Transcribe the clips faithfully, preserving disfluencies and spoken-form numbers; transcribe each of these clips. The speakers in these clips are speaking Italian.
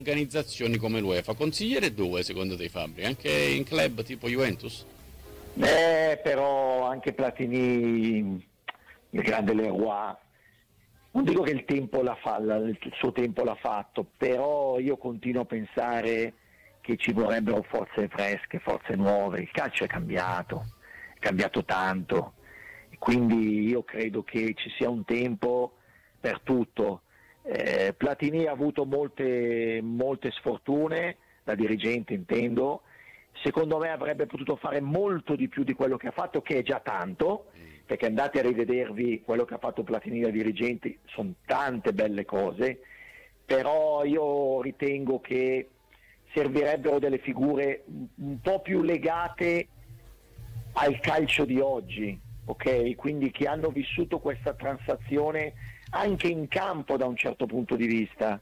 organizzazioni come l'UEFA. Consigliere dove secondo te, Fabri? Anche in club tipo Juventus? Eh, però anche Platini, il grande Leroy, non dico che il tempo l'ha fa, il suo tempo l'ha fatto, però io continuo a pensare che ci vorrebbero forze fresche, forze nuove. Il calcio è cambiato, è cambiato tanto, quindi io credo che ci sia un tempo per tutto. Eh, Platini ha avuto molte, molte sfortune, da dirigente intendo. Secondo me avrebbe potuto fare molto di più di quello che ha fatto, che è già tanto, perché andate a rivedervi quello che ha fatto Platini da dirigente, sono tante belle cose, però io ritengo che servirebbero delle figure un po' più legate al calcio di oggi, ok? Quindi che hanno vissuto questa transazione anche in campo da un certo punto di vista.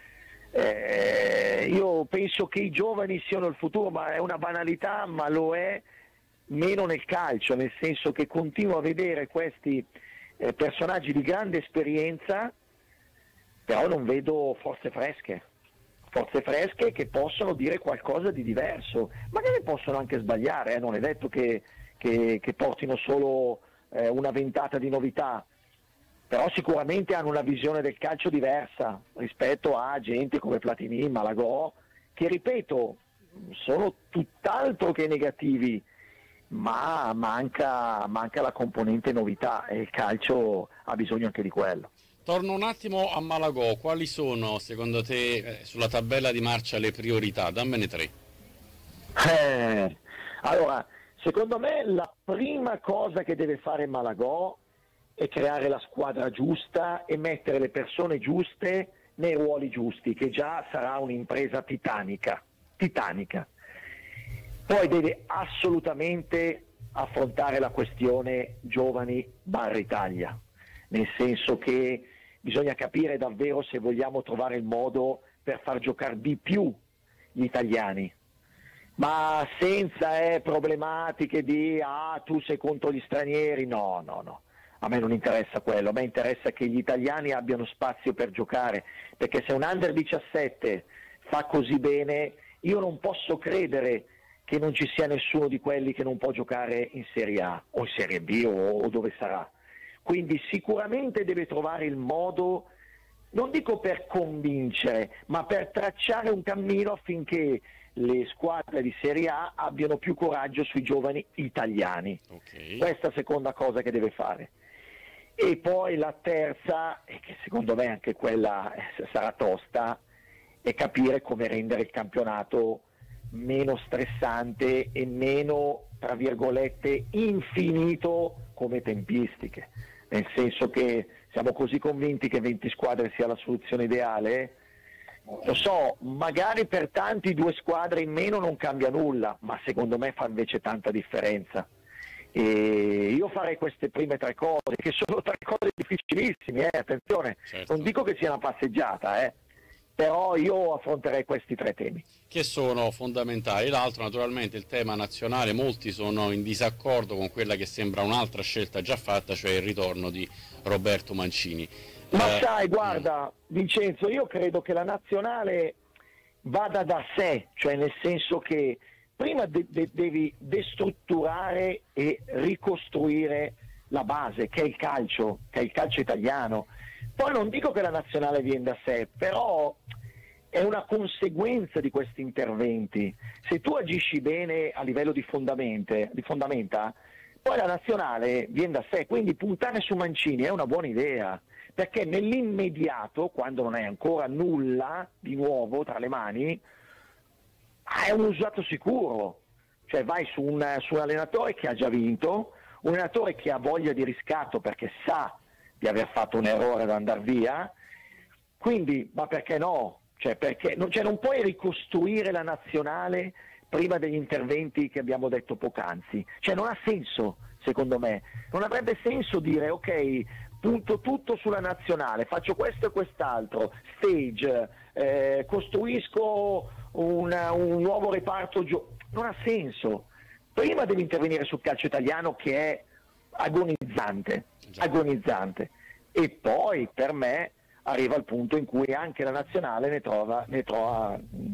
Eh, io penso che i giovani siano il futuro, ma è una banalità, ma lo è meno nel calcio, nel senso che continuo a vedere questi eh, personaggi di grande esperienza, però non vedo forze fresche, forze fresche che possono dire qualcosa di diverso, magari possono anche sbagliare, eh, non è detto che, che, che portino solo eh, una ventata di novità, però sicuramente hanno una visione del calcio diversa rispetto a gente come Platini, Malagò, che ripeto sono tutt'altro che negativi, ma manca, manca la componente novità e il calcio ha bisogno anche di quello. Torno un attimo a Malagò, quali sono secondo te eh, sulla tabella di marcia le priorità? Dammene tre. Eh, allora, secondo me la prima cosa che deve fare Malagò è creare la squadra giusta e mettere le persone giuste nei ruoli giusti, che già sarà un'impresa titanica, titanica. Poi deve assolutamente affrontare la questione giovani barra Italia, nel senso che bisogna capire davvero se vogliamo trovare il modo per far giocare di più gli italiani, ma senza eh, problematiche di ah tu sei contro gli stranieri, no, no, no. A me non interessa quello, a me interessa che gli italiani abbiano spazio per giocare, perché se un under diciassette fa così bene, io non posso credere che non ci sia nessuno di quelli che non può giocare in Serie A o in Serie B o, o dove sarà. Quindi sicuramente deve trovare il modo, non dico per convincere, ma per tracciare un cammino affinché le squadre di Serie A abbiano più coraggio sui giovani italiani. Okay. Questa è la seconda cosa che deve fare. E poi la terza, e che secondo me anche quella sarà tosta, è capire come rendere il campionato meno stressante e meno, tra virgolette, infinito come tempistiche. Nel senso che siamo così convinti che venti squadre sia la soluzione ideale. Lo so, magari per tanti due squadre in meno non cambia nulla, ma secondo me fa invece tanta differenza. E io farei queste prime tre cose, che sono tre cose difficilissime, eh, attenzione, Certo. Non dico che sia una passeggiata, eh, però io affronterei questi tre temi. Che sono fondamentali. L'altro naturalmente il tema nazionale, molti sono in disaccordo con quella che sembra un'altra scelta già fatta, cioè il ritorno di Roberto Mancini. Ma Eh, sai, guarda Vincenzo, io credo che la nazionale vada da sé, cioè nel senso che prima de- de- devi destrutturare e ricostruire la base, che è il calcio, che è il calcio italiano. Poi non dico che la nazionale viene da sé, però è una conseguenza di questi interventi. Se tu agisci bene a livello di, fondamente, di fondamenta, poi la nazionale viene da sé, quindi puntare su Mancini è una buona idea, perché nell'immediato, quando non hai ancora nulla di nuovo tra le mani, è un usato sicuro, cioè vai su un, su un allenatore che ha già vinto, un allenatore che ha voglia di riscatto perché sa di aver fatto un errore ad andare via, quindi ma perché no? Cioè, perché, non, cioè non puoi ricostruire la nazionale prima degli interventi che abbiamo detto poc'anzi, cioè non ha senso secondo me, non avrebbe senso dire ok, punto tutto sulla nazionale, faccio questo e quest'altro, stage, eh, costruisco una, un nuovo reparto, gio- non ha senso. Prima devi intervenire sul calcio italiano che è agonizzante, agonizzante, e poi per me arriva al punto in cui anche la nazionale ne trova, ne trova